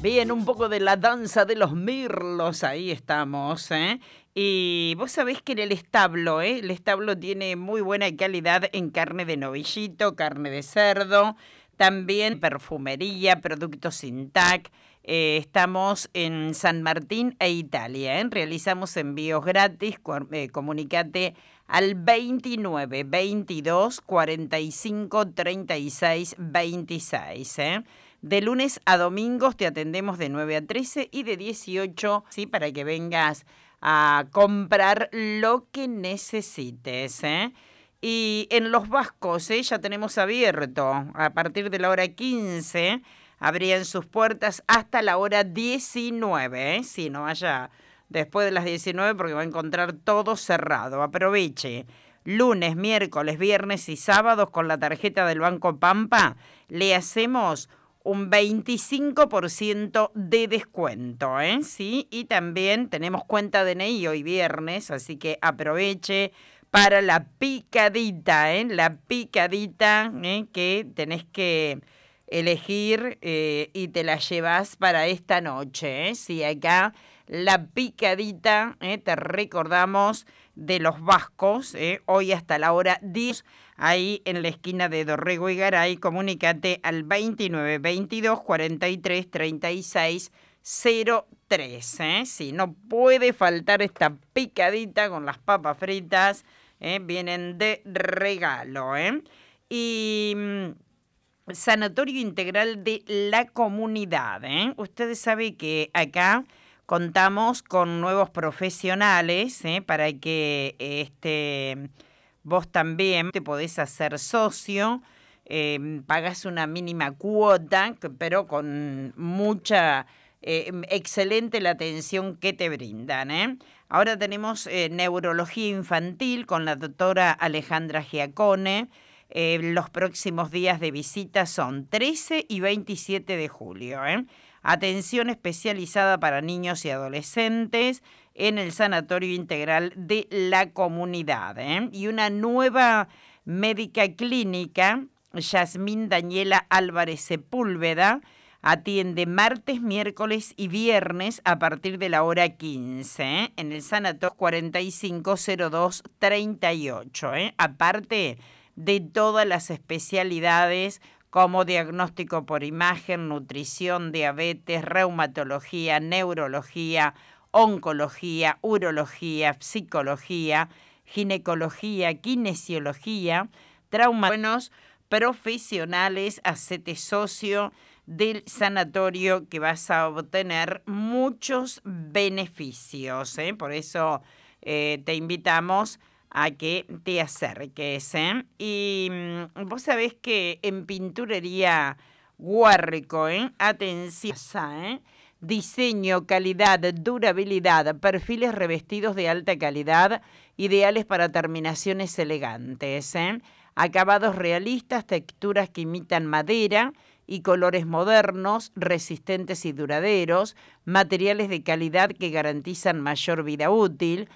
Bien, un poco de la danza de los mirlos, ahí estamos, ¿eh? Y vos sabés que en el establo, ¿eh? El establo tiene muy buena calidad en carne de novillito, carne de cerdo, también perfumería, productos sin TAC. Estamos en San Martín e Italia, ¿eh? Realizamos envíos gratis, comunicate al 29 22 45 36 26, ¿eh? De lunes a domingos te atendemos de 9 a 13 y de 18, ¿sí? Para que vengas a comprar lo que necesites, ¿eh? Y en Los Vascos, ¿eh? Ya tenemos abierto. A partir de la hora 15 abrían sus puertas hasta la hora 19, ¿eh? Si no vaya después de las 19 porque va a encontrar todo cerrado. Aproveche. Lunes, miércoles, viernes y sábados con la tarjeta del Banco Pampa le hacemos un 25% de descuento, ¿eh? Sí, y también tenemos cuenta DNI hoy viernes, así que aproveche para la picadita, ¿eh? La picadita, que tenés que elegir y te la llevas para esta noche, ¿eh? Sí, acá la picadita, te recordamos, de Los Vascos, hoy hasta la hora 10, ahí en la esquina de Dorrego y Garay. Comunícate al 29 22 43 36 03, Si no puede faltar esta picadita con las papas fritas, vienen de regalo, Y Sanatorio Integral de la Comunidad, Ustedes saben que acá contamos con nuevos profesionales, para que vos también te podés hacer socio, pagás una mínima cuota, pero con mucha, excelente la atención que te brindan, Ahora tenemos neurología infantil con la doctora Alejandra Giacone. Los próximos días de visita son 13 y 27 de julio, Atención especializada para niños y adolescentes en el Sanatorio Integral de la Comunidad, Y una nueva médica clínica, Yasmín Daniela Álvarez Sepúlveda, atiende martes, miércoles y viernes a partir de la hora 15, en el Sanatorio 450238, Aparte de todas las especialidades como diagnóstico por imagen, nutrición, diabetes, reumatología, neurología, oncología, urología, psicología, ginecología, kinesiología, trauma. Buenos profesionales, hacete socio del sanatorio que vas a obtener muchos beneficios, Por eso te invitamos a que te acerques, Y vos sabés que en Pinturería Guarrico, atención, diseño, calidad, durabilidad, perfiles revestidos de alta calidad, ideales para terminaciones elegantes, acabados realistas, texturas que imitan madera y colores modernos, resistentes y duraderos, materiales de calidad que garantizan mayor vida útil,